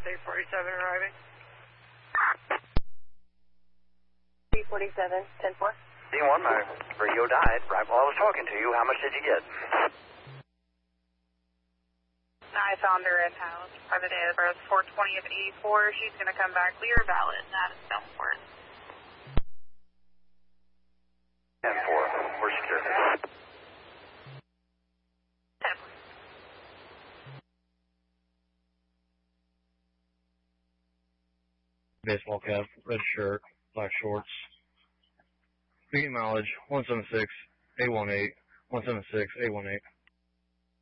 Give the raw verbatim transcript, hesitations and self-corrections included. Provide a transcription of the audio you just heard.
eight forty-seven arriving. three forty-seven, ten four. D one, my radio died right while I was talking to you. How much did you get? I found her in house by the date of birth, four twenty of eighty-four. She's going to come back clear ballot, and that is Belfort. ten four, we're secure. ten. Baseball cap, red shirt, black shorts. Speaking mileage, one seven six, eight one eight, one seven six, eight one eight.